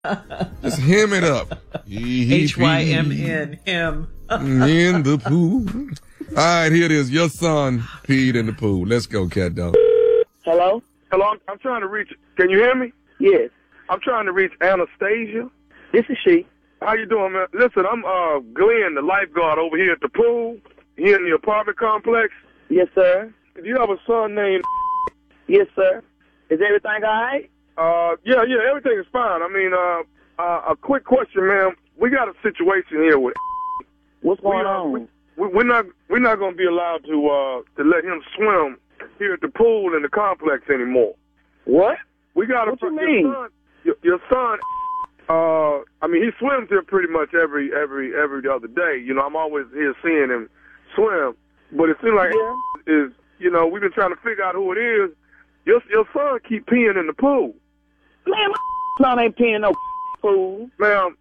Just hem it up. Hymn, him. In the pool. All right, here it is. Your son peed in the pool. Let's go, cat dog. Hello? Hello, I'm trying to reach. Can you hear me? Yes. I'm trying to reach Anastasia. This is she. How you doing, man? Listen, I'm Glenn, the lifeguard over here at the pool, here in the apartment complex. Yes, sir. Do you have a son named? Yes, sir. Is everything all right? Yeah, everything is fine. I mean, a quick question, ma'am. We got a situation here with. What's going on? We're not going to be allowed to let him swim here at the pool in the complex anymore. What? We got What you mean? Your son. I mean, he swims here pretty much every other day. You know, I'm always here seeing him swim. But it seems like is, you know, we've been trying to figure out who it is. Your son keep peeing in the pool. Man, my son ain't peeing no pool. Ma'am,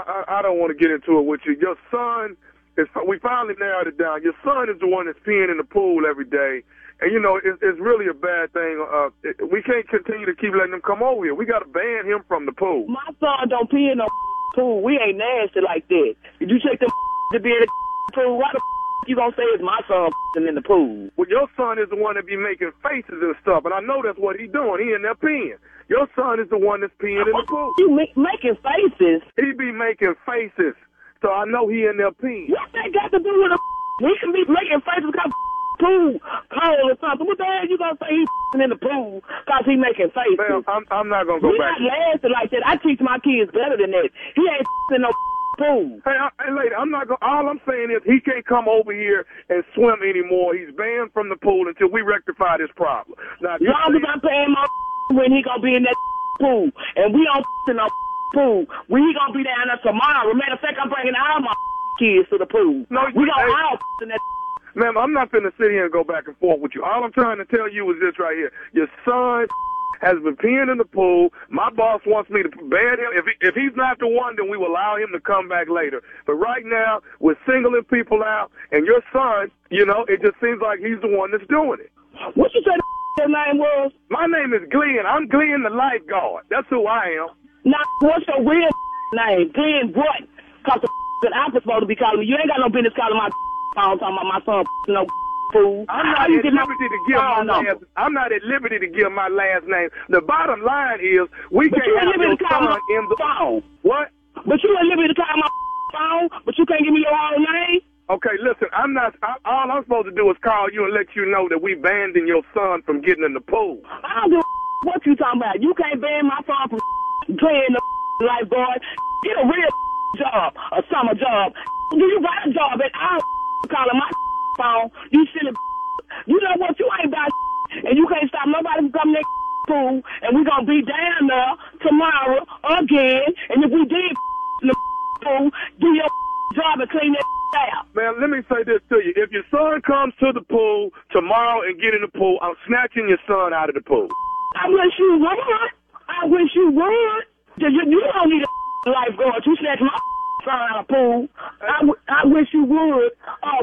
I don't want to get into it with you. Your son is. We finally narrowed it down. Your son is the one that's peeing in the pool every day. And, you know, it's really a bad thing. We can't continue to keep letting him come over here. We got to ban him from the pool. My son don't pee in no pool. We ain't nasty like that. Did you check the to be in the pool? Why the you gonna say it's my son in the pool? Well, your son is the one that be making faces and stuff, and I know that's what he's doing. He in there peeing. Your son is the one that's peeing in the pool. You making faces? He be making faces, so I know he in there peeing. What that got to do with a he can be making faces because pool cold or something. What the hell you gonna say he's in the pool because he making faces? Man, I'm not gonna go back. He not nasty like that. I teach my kids better than that. He ain't in no pool. Hey, lady, I'm not gonna. All I'm saying is he can't come over here and swim anymore. He's banned from the pool until we rectify this problem. Now, as long as I'm paying my when he gonna be in that pool, and we don't in no pool, when he gonna be down there tomorrow. Matter of fact, I'm bringing all my kids to the pool. No, we gonna all in that. Ma'am, I'm not finna sit here and go back and forth with you. All I'm trying to tell you is this right here. Your son has been peeing in the pool. My boss wants me to ban him. If he's not the one, then we will allow him to come back later. But right now, we're singling people out, and your son, you know, it just seems like he's the one that's doing it. What you say your name was? My name is Glenn. I'm Glenn the lifeguard. That's who I am. Now, what's your real name? Glenn what? Because I'm supposed to be calling me. You ain't got no business calling my phone talking about my son no fool. I'm not at liberty to give my last. I'm not at liberty to give my last name. The bottom line is we can't have your son in the phone. What? But you at liberty to call my phone, but you can't give me your own name. Okay, listen. I'm not. All I'm supposed to do is call you and let you know that we banned your son from getting in the pool. I don't give a what you talking about. You can't ban my son from playing the lifeguard. Get a real job, a summer job. Do you got a job at all? Calling my phone, you silly. You know what? You ain't about and you can't stop nobody from coming to pool, and we gonna be down there tomorrow again. And if we did in the pool, do your job and clean that out. Man, let me say this to you: if your son comes to the pool tomorrow and get in the pool, I'm snatching your son out of the pool. I wish you would. I wish you would. You don't need a lifeguard. You snatch my son out of the pool. I wish you would.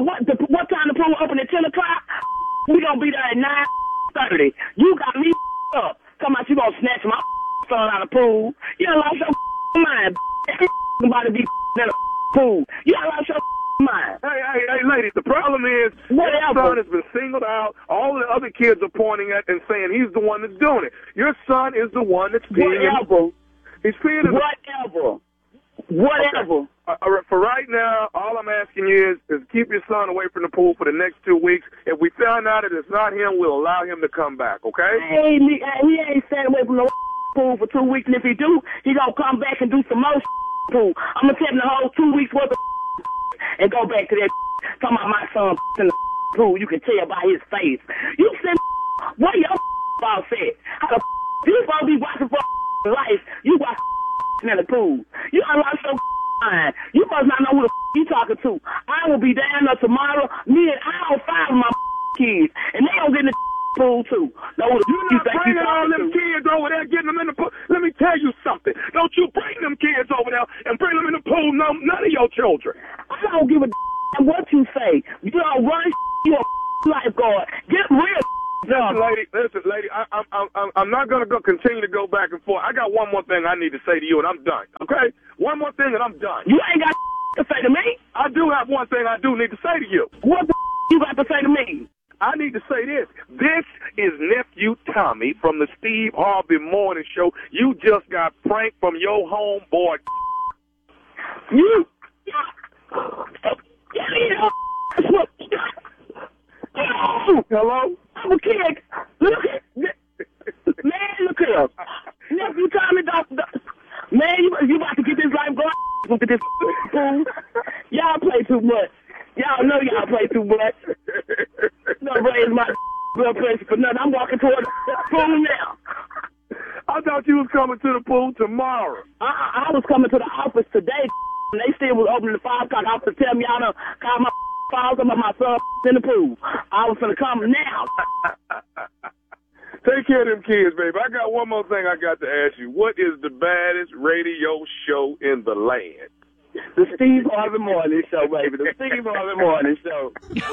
What time the pool open at 10 o'clock? We gonna be there at 9:30. You got me up. Come out, you gonna snatch my son out of the pool. You done lost your mind. Somebody be in the pool. You done lost your mind. Hey, lady, the problem is your son has been singled out. All the other kids are pointing at and saying he's the one that's doing it. Your son is the one that's peeing in the pool. He's peeing in the pool. Whatever. Okay. For right now, all I'm asking you is keep your son away from the pool for the next 2 weeks. If we find out that it's not him, we'll allow him to come back, okay? Hey, he ain't staying away from the pool for 2 weeks, and if he do, he gonna come back and do some more pool. I'm gonna tell him the whole 2 weeks worth of and go back to that talking about my son in the pool. You can tell by his face. You said, what your boss said? How the you supposed to be watching for life? You watch in the pool. You done lost your mind. You must not know who the you talking to. I will be down there tomorrow. Me and all 5 of my kids, and they don't get in the pool too. Know who the you not bringing all them kids over there, getting them in the pool. Let me tell you something. Don't you bring them kids over there and bring them in the pool. No, none of your children. I don't give a what you say. You don't run. You a lifeguard. Get a real Listen, lady. I'm not gonna continue to go back and forth. I got one more thing I need to say to you, and I'm done. Okay? One more thing, and I'm done. You ain't got to say to me. I do have one thing I do need to say to you. What the you got to say to me? I need to say this. This is Nephew Tommy from the Steve Harvey Morning Show. You just got pranked from your homeboy. You. Hello? I'm a kid. Look at man, look here. Nephew Tommy, man, you about to get this life going. Look at this fool. Y'all play too much. Y'all know y'all play too much. No raise my blood pressure for nothing. I'm walking toward the pool now. I thought you was coming to the pool tomorrow. I was coming to the office today. And they still was opening the 5 o'clock office to tell me y'all done call my files about my son in the pool. I was gonna come now. Take care of them kids, baby. I got one more thing I got to ask you. What is the baddest radio show in the land? The Steve Harvey Morning Show, baby. The Steve Harvey Morning Show.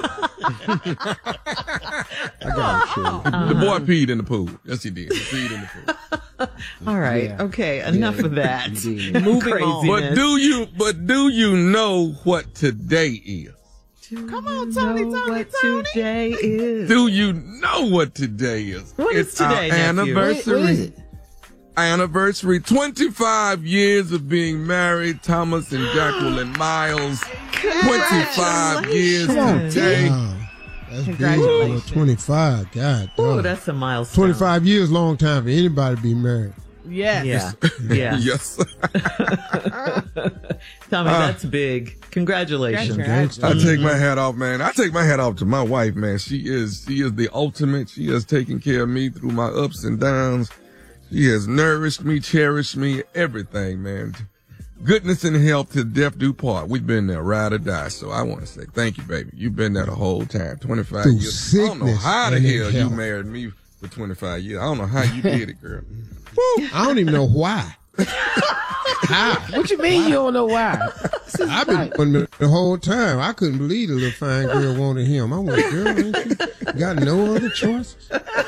The boy peed in the pool. Yes, he did. He peed in the pool. All right. Yeah. Okay. Enough of that. Moving on. But do you know what today is? Come on, Tony. Today is. Do you know what today is? What is it's today, our nephew? anniversary. What is it? Anniversary. 25 years of being married. Thomas and Jacqueline Miles. 25 years today. Wow. That's big. Congratulations. 25. God. Oh, dog. that's a milestone. 25 years, long time for anybody to be married. Yeah. Yeah. Yes. Tommy, that's big. Congratulations. I take my hat off, man. I take my hat off to my wife, man. She is the ultimate. She has taken care of me through my ups and downs. She has nourished me, cherished me, everything, man. Goodness and health to death do part. We've been there, ride or die. So I want to say thank you, baby. You've been there the whole time, 25 Through years. I don't know sickness how the and hell you health. married me for 25 years. I don't know how you did it, girl. I don't even know why. How? What you mean you don't know why? I've been wanting him the whole time. I couldn't believe the little fine girl wanted him. I went, girl, ain't you got no other choices?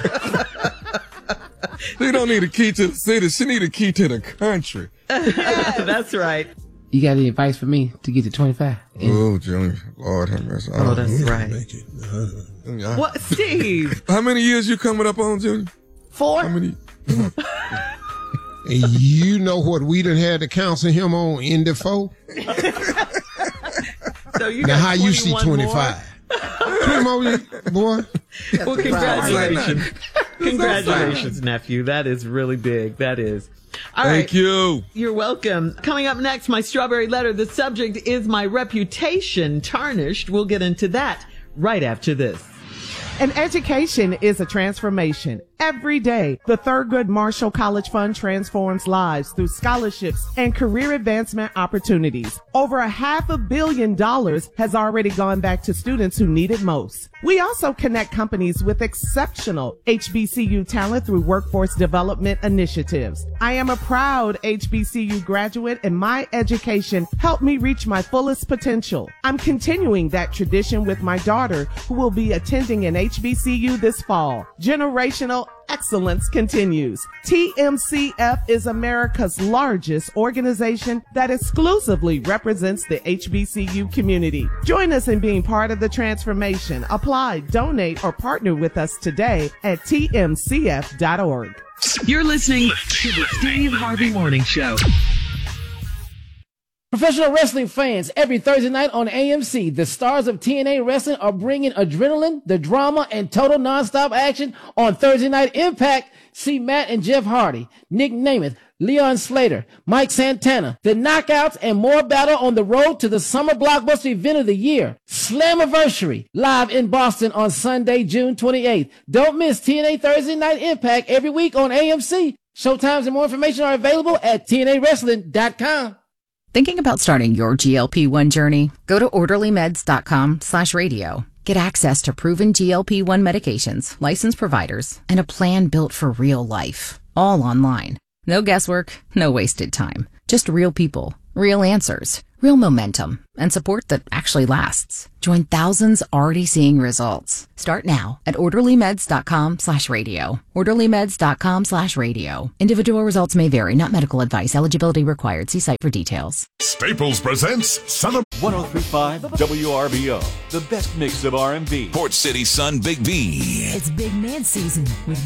She don't need a key to the city. She need a key to the country. That's right. You got any advice for me to get to 25? Oh, Junior. Lord have mercy. Oh, that's right. Make it. What, Steve? How many years you coming up on, Junior? 4? How many? And you know what we done had to counsel him on in the 4? So you Now, got how you see 21 25? 3 more, boy. Well, congratulations. Congratulations, nephew. That is really big. That is. All right. Thank you. You're welcome. Coming up next, my strawberry letter. The subject is my reputation tarnished. We'll get into that right after this. An education is a transformation. Every day, the Thurgood Marshall College Fund transforms lives through scholarships and career advancement opportunities. Over $500 million has already gone back to students who need it most. We also connect companies with exceptional HBCU talent through workforce development initiatives. I am a proud HBCU graduate, and my education helped me reach my fullest potential. I'm continuing that tradition with my daughter, who will be attending an HBCU this fall. Generational excellence continues. TMCF is America's largest organization that exclusively represents the HBCU community. Join us in being part of the transformation. Apply, donate, or partner with us today at tmcf.org. You're listening to the Steve Harvey Morning Show. Professional wrestling fans, every Thursday night on AMC, the stars of TNA Wrestling are bringing adrenaline, the drama, and total nonstop action on Thursday Night Impact. See Matt and Jeff Hardy, Nick Namath, Leon Slater, Mike Santana, the Knockouts, and more battle on the road to the summer blockbuster event of the year, Slammiversary, live in Boston on Sunday, June 28th. Don't miss TNA Thursday Night Impact every week on AMC. Showtimes and more information are available at TNAWrestling.com. Thinking about starting your GLP-1 journey? Go to orderlymeds.com/radio. Get access to proven GLP-1 medications, licensed providers, and a plan built for real life. All online. No guesswork, no wasted time. Just real people, Real answers, real momentum, and support that actually lasts. Join thousands already seeing results. Start now at orderlymeds.com/radio. orderlymeds.com/radio. Individual results may vary, not medical advice. Eligibility required. See site for details. Staples presents Son of 103.5 WRBO, the best mix of R&B. Port City Sun Big B. It's big man season with